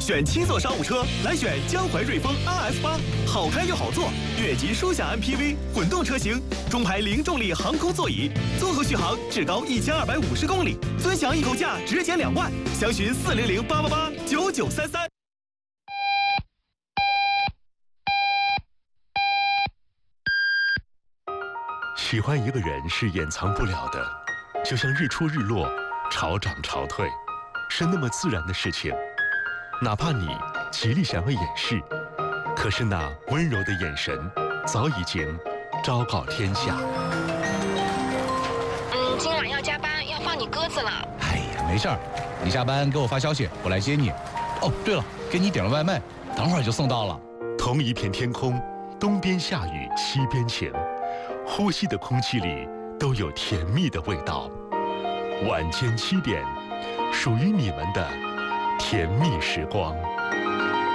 选七座商务车，来选江淮瑞风 RS8，好开又好坐，越级舒享 MPV 混动车型，中排零重力航空座椅，综合续航至高1250公里，尊享易购价直减2万，详询400-888-9933。 喜欢一个人是掩藏不了的，就像日出日落、潮涨潮退，是那么自然的事情。哪怕你极力想要掩饰，可是那温柔的眼神早已经昭告天下。 今晚要加班，要放你鸽子了。 哎呀，没事儿，你下班给我发消息，我来接你。哦，对了，给你点了外卖，等会儿就送到了。 同一片天空，东边下雨，西边晴，呼吸的空气里都有甜蜜的味道。晚间7点，属于你们的甜蜜时光。